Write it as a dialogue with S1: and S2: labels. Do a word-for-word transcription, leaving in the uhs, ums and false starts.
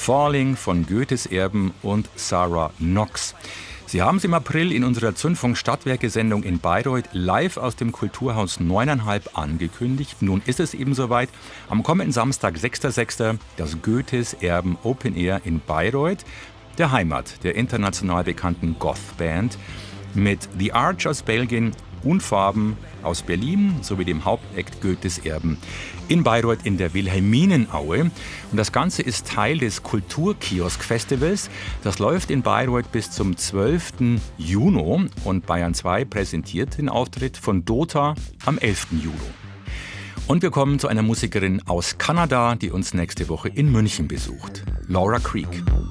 S1: Falling von Goethes Erben und Sarah Knox. Sie haben es im April in unserer Zündfunk Stadtwerke-Sendung in Bayreuth live aus dem Kulturhaus neuneinhalb angekündigt. Nun ist es eben soweit. Am kommenden Samstag, sechster sechster das Goethes Erben Open Air in Bayreuth, der Heimat der international bekannten Goth-Band, mit The Arch aus Belgien und Farben aus Berlin sowie dem Hauptakt Goethes Erben in Bayreuth in der Wilhelminenaue. Und das Ganze ist Teil des Kulturkiosk-Festivals. Das läuft in Bayreuth bis zum zwölften Juni und Bayern zwei präsentiert den Auftritt von Dota am elften Juli. Und wir kommen zu einer Musikerin aus Kanada, die uns nächste Woche in München besucht, Laura Creek.